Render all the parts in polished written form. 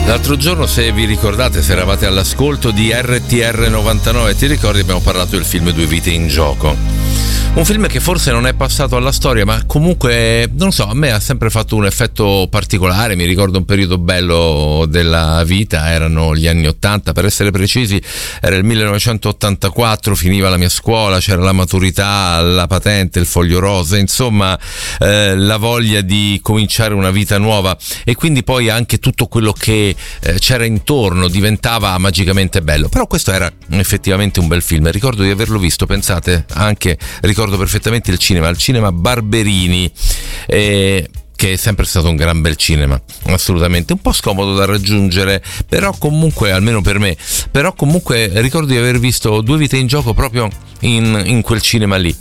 L'altro giorno, se vi ricordate, se eravate all'ascolto di RTR 99, ti ricordi, abbiamo parlato del film Due vite in gioco. Un film che forse non è passato alla storia, ma comunque, non so, a me ha sempre fatto un effetto particolare. Mi ricordo un periodo bello della vita, erano gli anni 80, per essere precisi era il 1984, finiva la mia scuola, c'era la maturità, la patente, il foglio rosa, insomma la voglia di cominciare una vita nuova, e quindi poi anche tutto quello che c'era intorno diventava magicamente bello. Però questo era effettivamente un bel film, ricordo di averlo visto, pensate, anche ricordo perfettamente il cinema Barberini, che è sempre stato un gran bel cinema, assolutamente, un po' scomodo da raggiungere, però comunque, almeno per me, però comunque ricordo di aver visto Due vite in gioco proprio in quel cinema lì,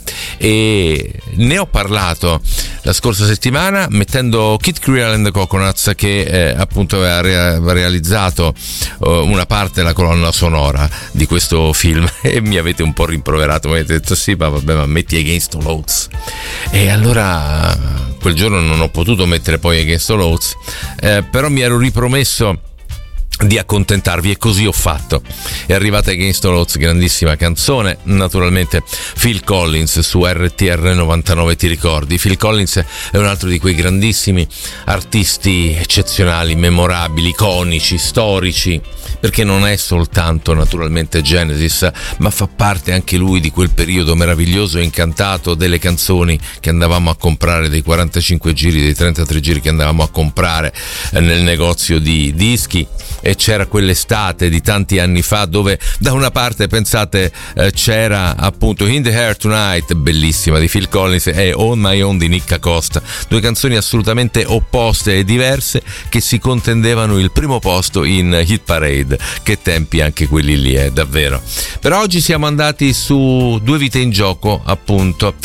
e ne ho parlato la scorsa settimana mettendo Kid Creole and the Coconuts, che appunto aveva realizzato una parte della colonna sonora di questo film, e mi avete un po' rimproverato, mi avete detto sì, ma vabbè, ma metti Against All Odds, e allora quel giorno non ho potuto mettere poi Against All Odds, però mi ero ripromesso di accontentarvi, e così ho fatto. È arrivata Against All Odds, grandissima canzone, naturalmente Phil Collins su RTR 99, ti ricordi? Phil Collins è un altro di quei grandissimi artisti eccezionali, memorabili, iconici, storici, perché non è soltanto naturalmente Genesis, ma fa parte anche lui di quel periodo meraviglioso e incantato delle canzoni che andavamo a comprare, dei 45 giri, dei 33 giri che andavamo a comprare nel negozio di dischi. E c'era quell'estate di tanti anni fa dove da una parte, pensate, c'era appunto In the Air Tonight, bellissima, di Phil Collins, e On My Own di Nick Acosta, due canzoni assolutamente opposte e diverse che si contendevano il primo posto in Hit Parade. Che tempi anche quelli lì, davvero. Però oggi siamo andati su Due vite in gioco, appunto,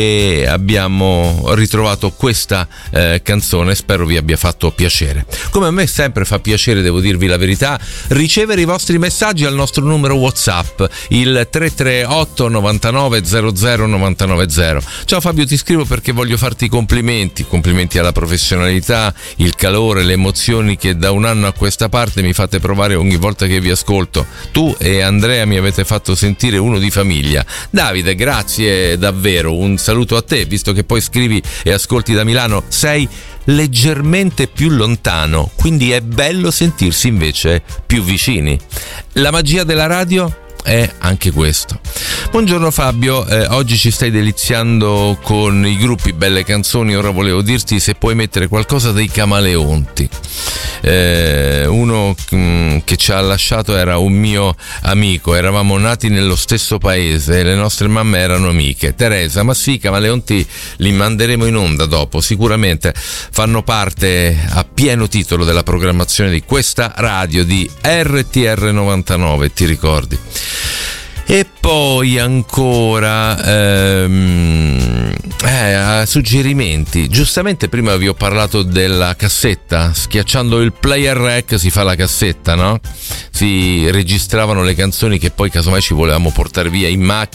e abbiamo ritrovato questa canzone, spero vi abbia fatto piacere. Come a me sempre fa piacere, devo dirvi la verità, ricevere i vostri messaggi al nostro numero WhatsApp, il 338 99 00 990. Ciao Fabio, ti scrivo perché voglio farti complimenti alla professionalità, il calore, le emozioni che da un anno a questa parte mi fate provare ogni volta che vi ascolto. Tu e Andrea mi avete fatto sentire uno di famiglia. Davide, grazie davvero, un saluto a te, visto che poi scrivi e ascolti da Milano, sei leggermente più lontano, quindi è bello sentirsi invece più vicini. La magia della radio è anche questo. Buongiorno Fabio, oggi ci stai deliziando con i gruppi Belle Canzoni. Ora volevo dirti se puoi mettere qualcosa dei Camaleonti. Uno che ci ha lasciato era un mio amico, eravamo nati nello stesso paese, le nostre mamme erano amiche. Teresa, ma sì, Camaleonti li manderemo in onda dopo, sicuramente fanno parte a pieno titolo della programmazione di questa radio, di RTR 99, ti ricordi? E poi ancora suggerimenti. Giustamente prima vi ho parlato della cassetta, schiacciando il player rec si fa la cassetta, no? Si registravano le canzoni che poi casomai ci volevamo portare via in macchina